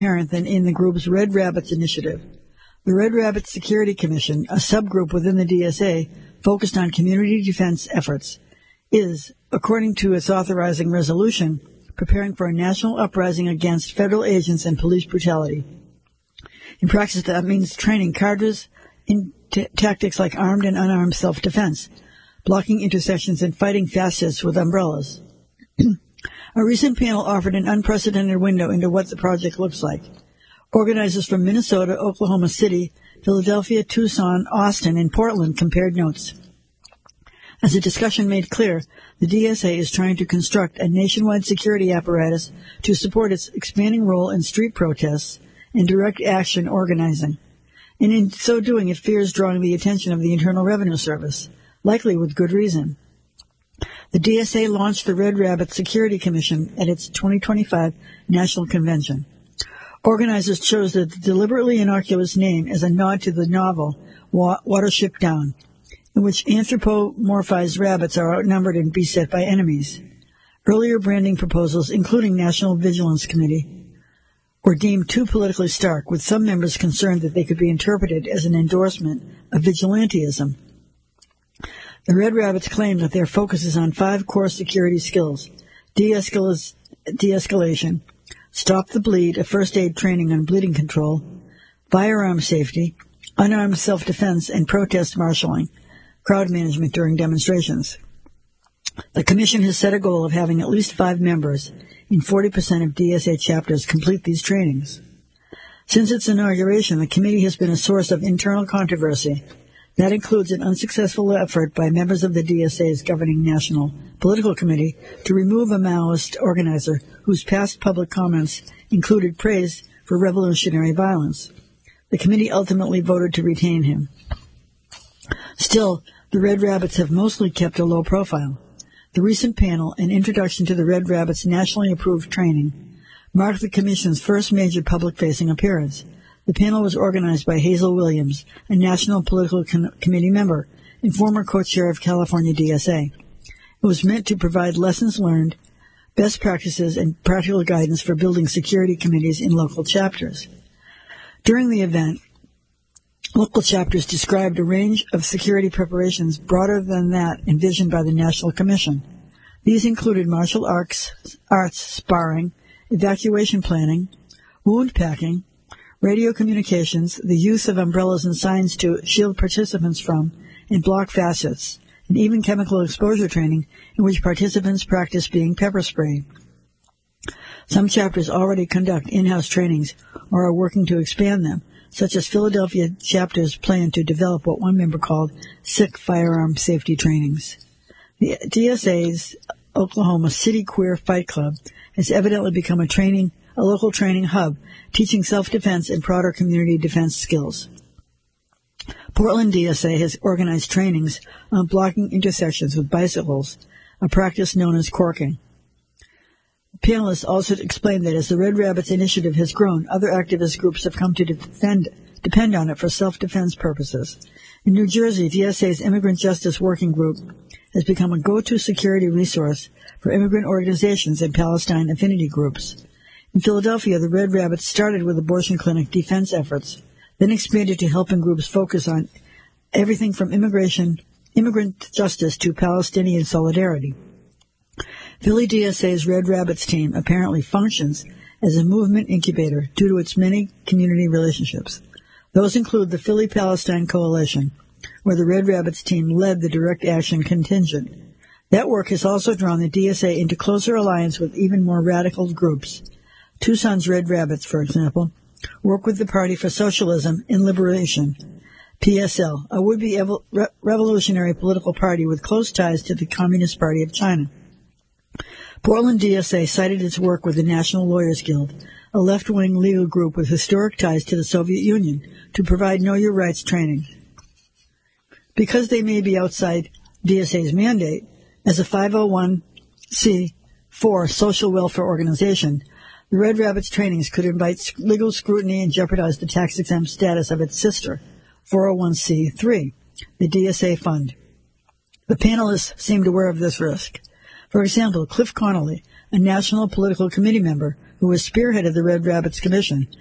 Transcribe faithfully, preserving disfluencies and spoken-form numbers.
apparent than in the group's Red Rabbits initiative. The Red Rabbits Security Commission, a subgroup within the D S A focused on community defense efforts, is, according to its authorizing resolution, preparing for a national uprising against federal agents and police brutality. In practice, that means training cadres in t- tactics like armed and unarmed self-defense, blocking intersections and fighting fascists with umbrellas. A recent panel offered an unprecedented window into what the project looks like. Organizers from Minnesota, Oklahoma City, Philadelphia, Tucson, Austin, and Portland compared notes. As the discussion made clear, the D S A is trying to construct a nationwide security apparatus to support its expanding role in street protests and direct action organizing. And in so doing, it fears drawing the attention of the Internal Revenue Service, likely with good reason. The D S A launched the Red Rabbit Security Commission at its twenty twenty-five National Convention. Organizers chose the deliberately innocuous name as a nod to the novel Watership Down, in which anthropomorphized rabbits are outnumbered and beset by enemies. Earlier branding proposals, including National Vigilance Committee, were deemed too politically stark, with some members concerned that they could be interpreted as an endorsement of vigilantism. The Red Rabbits claim that their focus is on five core security skills: de-escal- de-escalation, stop the bleed, a first aid training on bleeding control, firearm safety, unarmed self-defense, and protest marshaling, crowd management during demonstrations. The Commission has set a goal of having at least five members in forty percent of D S A chapters complete these trainings. Since its inauguration, the committee has been a source of internal controversy. That includes an unsuccessful effort by members of the D S A's governing National Political Committee to remove a Maoist organizer whose past public comments included praise for revolutionary violence. The committee ultimately voted to retain him. Still, the Red Rabbits have mostly kept a low profile. The recent panel, an introduction to the Red Rabbits' nationally approved training, marked the Commission's first major public-facing appearance. The panel was organized by Hazel Williams, a National Political Com- Committee member and former co-chair of California D S A. It was meant to provide lessons learned, best practices, and practical guidance for building security committees in local chapters. During the event, local chapters described a range of security preparations broader than that envisioned by the National Commission. These included martial arts, arts sparring, evacuation planning, wound packing, radio communications, the use of umbrellas and signs to shield participants from and block fascists, and even chemical exposure training in which participants practice being pepper sprayed. Some chapters already conduct in-house trainings or are working to expand them, such as Philadelphia chapters plan to develop what one member called sick firearm safety trainings. The D S A's Oklahoma City Queer Fight Club has evidently become a training, a local training hub, teaching self-defense and broader community defense skills. Portland D S A has organized trainings on blocking intersections with bicycles, a practice known as corking. Panelists also explained that as the Red Rabbits initiative has grown, other activist groups have come to defend, depend on it for self-defense purposes. In New Jersey, D S A's Immigrant Justice Working Group has become a go-to security resource for immigrant organizations and Palestine affinity groups. In Philadelphia, the Red Rabbits started with abortion clinic defense efforts, then expanded to helping groups focus on everything from immigration, immigrant justice to Palestinian solidarity. Philly D S A's Red Rabbits team apparently functions as a movement incubator due to its many community relationships. Those include the Philly Palestine Coalition, where the Red Rabbits team led the direct action contingent. That work has also drawn the D S A into closer alliance with even more radical groups. Tucson's Red Rabbits, for example, work with the Party for Socialism and Liberation, P S L, a would-be evo- re- revolutionary political party with close ties to the Communist Party of China. Portland D S A cited its work with the National Lawyers Guild, a left-wing legal group with historic ties to the Soviet Union, to provide Know Your Rights training. Because they may be outside D S A's mandate, as a five oh one c four social welfare organization, the Red Rabbits trainings could invite legal scrutiny and jeopardize the tax-exempt status of its sister, four oh one c three, the D S A Fund. The panelists seemed aware of this risk. For example, Cliff Connolly, a National Political Committee member who has spearheaded the Red Rapids Commission,